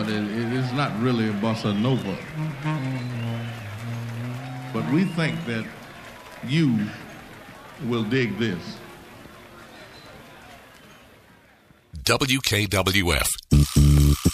but it is not really a bossa nova. But we think that you will dig this. WKWF